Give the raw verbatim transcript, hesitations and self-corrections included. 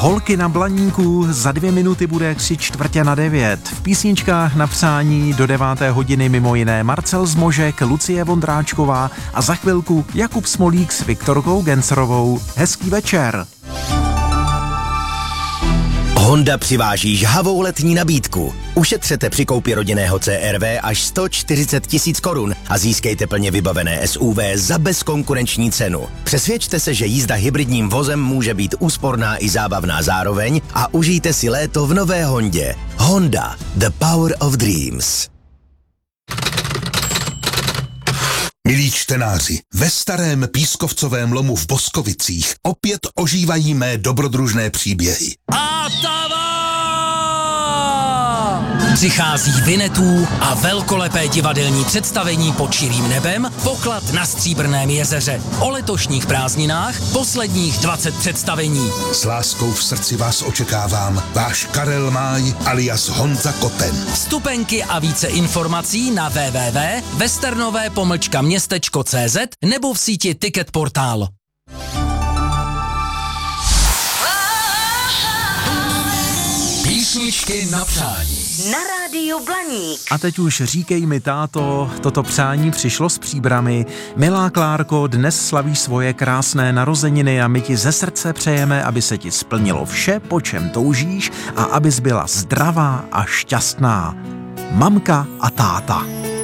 Holky na Blaníku, za dvě minuty bude tři čtvrtě na devět. V písničkách na přání do deváté hodiny mimo jiné Marcel Zmožek, Lucie Vondráčková a za chvilku Jakub Smolík s Viktorkou Gencerovou. Hezký večer. Honda přiváží žhavou letní nabídku. Ušetřete při koupi rodinného C R V až sto čtyřicet tisíc korun a získejte plně vybavené S U V za bezkonkurenční cenu. Přesvědčte se, že jízda hybridním vozem může být úsporná i zábavná zároveň a užijte si léto v nové Hondě. Honda, the power of dreams. Milí čtenáři, ve starém pískovcovém lomu v Boskovicích opět ožívají mé dobrodružné příběhy. Atava! Přichází Vinetů a velkolepé divadelní představení pod širým nebem, poklad na Stříbrném jezeře. O letošních prázdninách posledních dvacet představení. S láskou v srdci vás očekávám, váš Karel Máj alias Honza Koten. Vstupenky a více informací na w w w tečka westernové pomlčka městečko tečka cé zet nebo v síti Ticket Portal. Písničky na přání. Na rádiu Blaník. A teď už říkej mi, táto, toto přání přišlo s Příbrami. Milá Klárko, dnes slavíš svoje krásné narozeniny a my ti ze srdce přejeme, aby se ti splnilo vše, po čem toužíš a abys byla zdravá a šťastná. Mamka a táta.